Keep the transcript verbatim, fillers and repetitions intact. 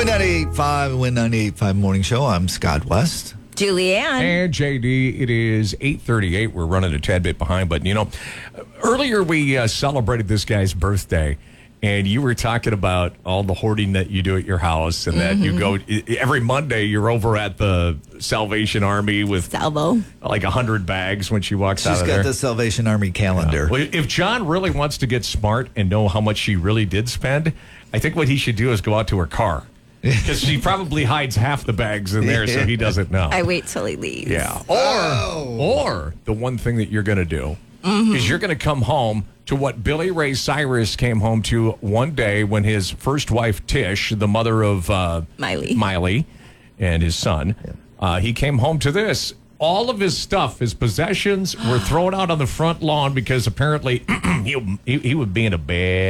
Win ninety-eight point five, Win ninety-eight point five Morning Show. I'm Scott West. Julianne. And J D, it is eight thirty-eight. We're running a tad bit behind, but, you know, earlier we uh, celebrated this guy's birthday, and you were talking about all the hoarding that you do at your house, and that mm-hmm. you go, every Monday you're over at the Salvation Army with Salvo. like one hundred bags when she walks She's out of there. She's got the Salvation Army calendar. Yeah. Well, if John really wants to get smart and know how much she really did spend, I think what he should do is go out to her car. Because she probably hides half the bags in there, so he doesn't know. I wait till he leaves. Yeah. Or, oh. or the one thing that you're going to do mm-hmm. is you're going to come home to what Billy Ray Cyrus came home to one day when his first wife, Tish, the mother of uh, Miley. Miley and his son, yeah. uh, he came home to this. All of his stuff, his possessions, were thrown out on the front lawn because apparently he, he, he was being a bad